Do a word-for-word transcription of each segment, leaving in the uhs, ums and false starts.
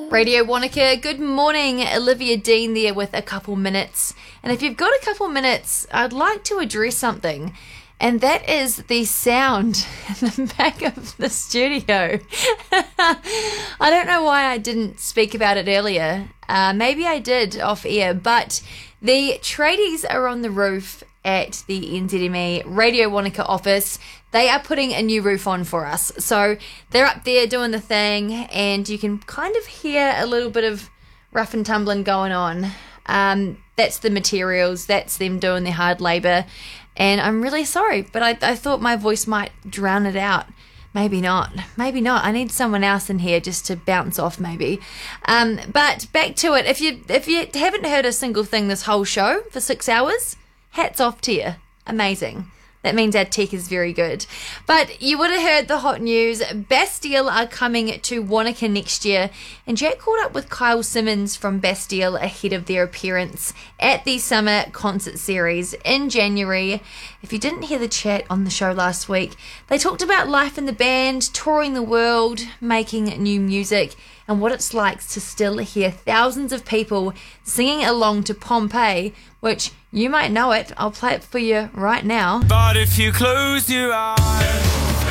Radio Wanaka, good morning. Olivia Dean there with a couple minutes. And if you've got a couple minutes, I'd like to address something. And that is the sound in the back of the studio. I don't know why I didn't speak about it earlier. Uh, maybe I did off air, but the tradies are on the roof at the N Z M E Radio Wanaka office. They are putting a new roof on for us. So they're up there doing the thing, and you can kind of hear a little bit of rough and tumbling going on. Um, that's the materials. That's them doing their hard labour. And I'm really sorry, but I, I thought my voice might drown it out. Maybe not. Maybe not. I need someone else in here just to bounce off maybe. Um, but back to it. If you if you haven't heard a single thing this whole show for six hours, hats off to you. Amazing. That means our tech is very good. But you would have heard the hot news. Bastille are coming to Wanaka next year. And Jack caught up with Kyle Simmons from Bastille ahead of their appearance at the Summer Concert Series in January. If you didn't hear the chat on the show last week, they talked about life in the band, touring the world, making new music, and what it's like to still hear thousands of people singing along to Pompeii, which you might know it. I'll play it for you right now. But if you close your eyes,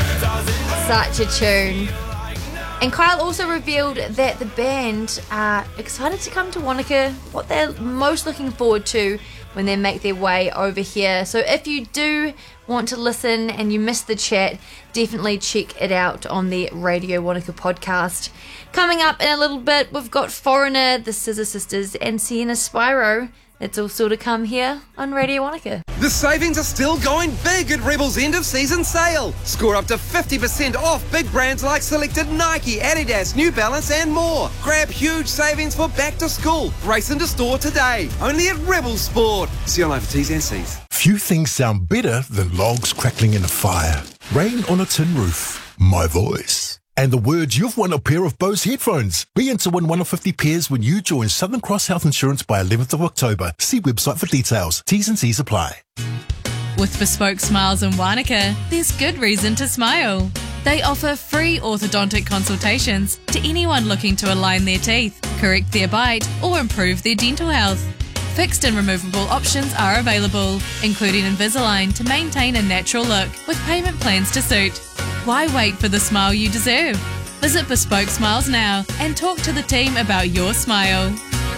such a tune. And Kyle also revealed that the band are excited to come to Wanaka, what they're most looking forward to when they make their way over here. So if you do want to listen and you missed the chat, definitely check it out on the Radio Wanaka podcast. Coming up in a little bit, we've got Foreigner, the Scissor Sisters, and Sienna Spyro. It's all sort of come here on Radio Wanaka. The savings are still going big at Rebel's end of season sale. Score up to fifty percent off big brands like selected Nike, Adidas, New Balance and more. Grab huge savings for back to school. Race into store today. Only at Rebel Sport. See online for T's and C's. Few things sound better than logs crackling in a fire. Rain on a tin roof. My voice. And the words, you've won a pair of Bose headphones. Be in to win one of fifty pairs when you join Southern Cross Health Insurance by eleventh of October. See website for details. T's and C's apply. With Bespoke Smiles in Wanaka, there's good reason to smile. They offer free orthodontic consultations to anyone looking to align their teeth, correct their bite, or improve their dental health. Fixed and removable options are available, including Invisalign to maintain a natural look with payment plans to suit. Why wait for the smile you deserve? Visit Bespoke Smiles now and talk to the team about your smile.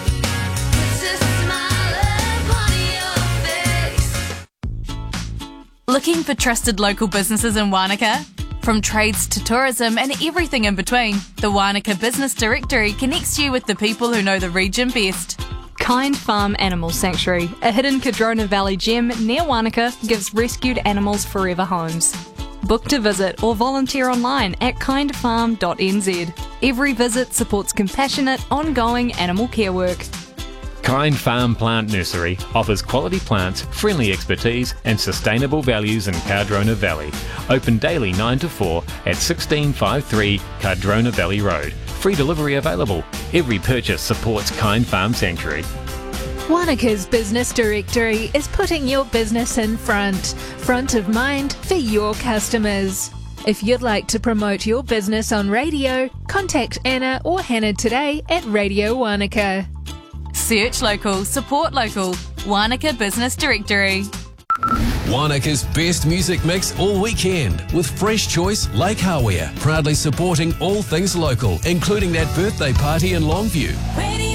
Looking for trusted local businesses in Wanaka? From trades to tourism and everything in between, the Wanaka Business Directory connects you with the people who know the region best. Kind Farm Animal Sanctuary, a hidden Cardrona Valley gem near Wanaka, gives rescued animals forever homes. Book to visit or volunteer online at kind farm dot n z. Every visit supports compassionate, ongoing animal care work. Kind Farm Plant Nursery offers quality plants, friendly expertise and sustainable values in Cardrona Valley. Open daily nine to four at sixteen fifty-three Cardrona Valley Road. Free delivery available. Every purchase supports Kind Farm Sanctuary. Wanaka's Business Directory is putting your business in front, front of mind for your customers. If you'd like to promote your business on radio, contact Anna or Hannah today at Radio Wanaka. Search local, support local. Wanaka Business Directory. Wanaka's best music mix all weekend with Fresh Choice Lake Hawea, proudly supporting all things local, including that birthday party in Longview. Radio